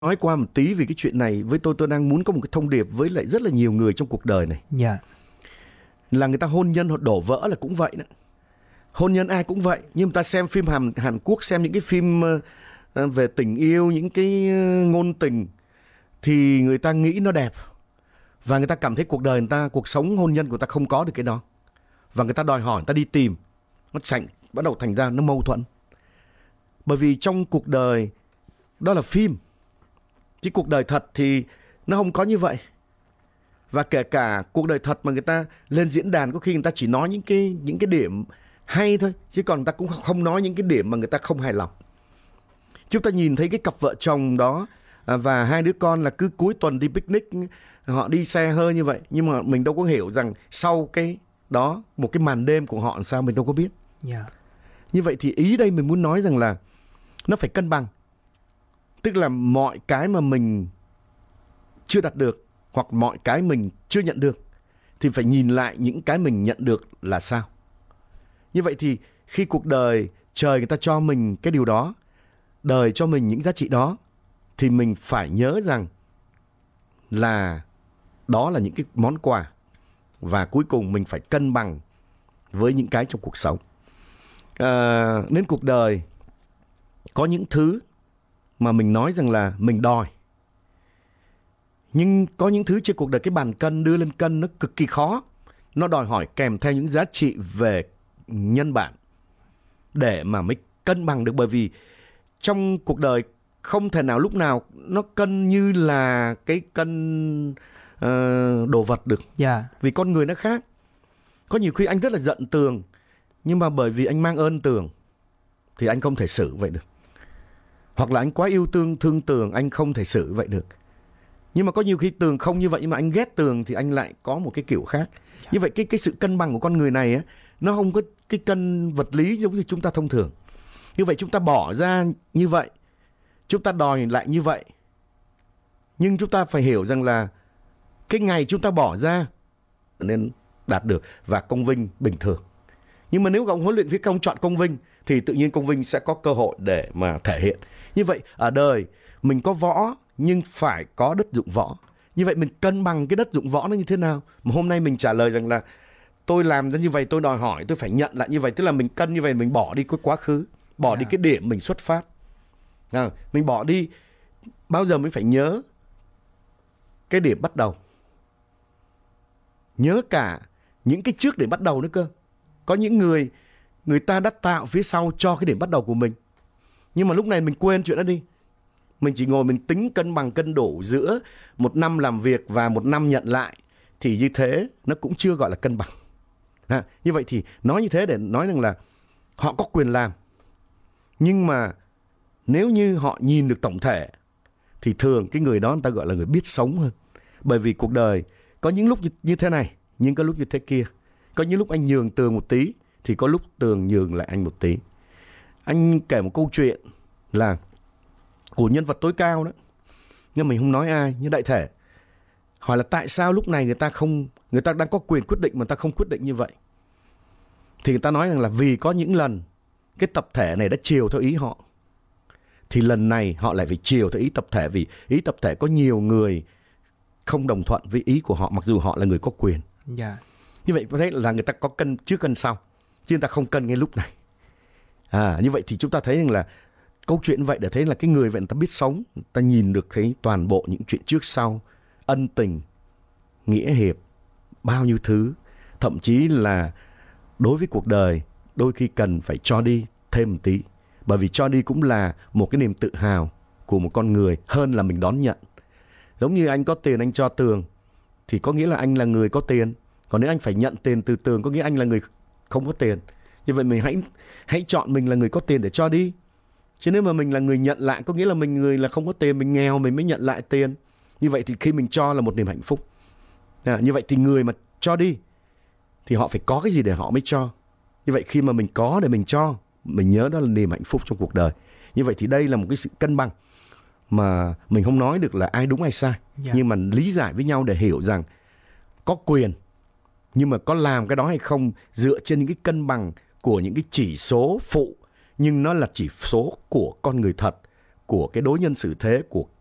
nói qua một tí về cái chuyện này. Với tôi đang muốn có một cái thông điệp với lại rất là nhiều người trong cuộc đời này. Dạ. Là người ta hôn nhân họ đổ vỡ là cũng vậy đó. Hôn nhân ai cũng vậy. Nhưng mà ta xem phim Hàn Quốc, xem những cái phim về tình yêu, những cái ngôn tình, thì người ta nghĩ nó đẹp. Và người ta cảm thấy cuộc đời người ta, cuộc sống hôn nhân của người ta không có được cái đó. Và người ta đòi hỏi, người ta đi tìm. Nó bắt đầu thành ra nó mâu thuẫn. Bởi vì trong cuộc đời đó là phim, chứ cuộc đời thật thì nó không có như vậy. Và kể cả cuộc đời thật mà người ta lên diễn đàn, có khi người ta chỉ nói những cái điểm hay thôi, chứ còn người ta cũng không nói những cái điểm mà người ta không hài lòng. Chúng ta nhìn thấy cái cặp vợ chồng đó và hai đứa con là cứ cuối tuần đi picnic, họ đi xe hơi như vậy. Nhưng mà mình đâu có hiểu rằng sau cái đó, một cái màn đêm của họ làm sao mình đâu có biết. Yeah. Như vậy thì ý đây mình muốn nói rằng là nó phải cân bằng. Tức là mọi cái mà mình chưa đạt được, hoặc mọi cái mình chưa nhận được, thì phải nhìn lại những cái mình nhận được là sao. Như vậy thì khi cuộc đời, trời người ta cho mình cái điều đó, đời cho mình những giá trị đó, thì mình phải nhớ rằng là đó là những cái món quà. Và cuối cùng mình phải cân bằng với những cái trong cuộc sống. Nên cuộc đời có những thứ mà mình nói rằng là mình đòi. Nhưng có những thứ trên cuộc đời, cái bàn cân đưa lên cân nó cực kỳ khó. Nó đòi hỏi kèm theo những giá trị về nhân bản để mà mới cân bằng được. Bởi vì trong cuộc đời không thể nào lúc nào nó cân như là cái cân đồ vật được. Yeah. Vì con người nó khác. Có nhiều khi anh rất là giận Tường, nhưng mà bởi vì anh mang ơn Tường thì anh không thể xử vậy được. Hoặc là anh quá yêu thương Tường, anh không thể xử vậy được. Nhưng mà có nhiều khi Tường không như vậy, nhưng mà anh ghét Tường thì anh lại có một cái kiểu khác. Như vậy cái sự cân bằng của con người này á, nó không có cái cân vật lý giống như chúng ta thông thường. Như vậy chúng ta bỏ ra như vậy, chúng ta đòi lại như vậy. Nhưng chúng ta phải hiểu rằng là cái ngày chúng ta bỏ ra nên đạt được và công vinh bình thường. Nhưng mà nếu ông huấn luyện viên công chọn công vinh thì tự nhiên công vinh sẽ có cơ hội để mà thể hiện. Như vậy ở đời mình có võ nhưng phải có đất dụng võ. Như vậy mình cân bằng cái đất dụng võ nó như thế nào? Mà hôm nay mình trả lời rằng là tôi làm ra như vậy, tôi đòi hỏi, tôi phải nhận lại như vậy. Tức là mình cân như vậy, mình bỏ đi cái quá khứ, bỏ đi cái điểm mình xuất phát. Mình bỏ đi, bao giờ mình phải nhớ cái điểm bắt đầu. Nhớ cả những cái trước để bắt đầu nữa cơ. Có những người ta đã tạo phía sau cho cái điểm bắt đầu của mình. Nhưng mà lúc này mình quên chuyện đó đi. Mình chỉ ngồi mình tính cân bằng cân đủ giữa một năm làm việc và một năm nhận lại. Thì như thế nó cũng chưa gọi là cân bằng. Như vậy thì nói như thế để nói rằng là họ có quyền làm. Nhưng mà nếu như họ nhìn được tổng thể thì thường cái người đó người ta gọi là người biết sống hơn. Bởi vì cuộc đời có những lúc như thế này, nhưng có lúc như thế kia. Có những lúc anh nhường Tường một tí, thì có lúc Tường nhường lại anh một tí. Anh kể một câu chuyện là của nhân vật tối cao đó, nhưng mình không nói ai, như Đại Thể. Hỏi là tại sao lúc này người ta đang có quyền quyết định mà người ta không quyết định như vậy. Thì người ta nói rằng là vì có những lần cái tập thể này đã chiều theo ý họ, thì lần này họ lại phải chiều theo ý tập thể. Vì ý tập thể có nhiều người không đồng thuận với ý của họ, mặc dù họ là người có quyền. Yeah. Như vậy có thể là người ta có cân trước cân sau, chứ người ta không cân ngay lúc này. Như vậy thì chúng ta thấy rằng là câu chuyện vậy để thấy là cái người vậy người ta biết sống, người ta nhìn được thấy toàn bộ những chuyện trước sau, ân tình, nghĩa hiệp, bao nhiêu thứ. Thậm chí là đối với cuộc đời đôi khi cần phải cho đi thêm một tí. Bởi vì cho đi cũng là một cái niềm tự hào của một con người hơn là mình đón nhận. Giống như anh có tiền anh cho Tường thì có nghĩa là anh là người có tiền. Còn nếu anh phải nhận tiền từ Tường có nghĩa anh là người không có tiền. Như vậy mình hãy chọn mình là người có tiền để cho đi. Chứ nếu mà mình là người nhận lại có nghĩa là mình người là không có tiền, mình nghèo mình mới nhận lại tiền. Như vậy thì khi mình cho là một niềm hạnh phúc. Như vậy thì người mà cho đi thì họ phải có cái gì để họ mới cho. Như vậy khi mà mình có để mình cho, mình nhớ đó là niềm hạnh phúc trong cuộc đời. Như vậy thì đây là một cái sự cân bằng mà mình không nói được là ai đúng ai sai. Nhưng mà lý giải với nhau để hiểu rằng có quyền, nhưng mà có làm cái đó hay không dựa trên những cái cân bằng của những cái chỉ số phụ. Nhưng nó là chỉ số của con người thật, của cái đối nhân xử thế, của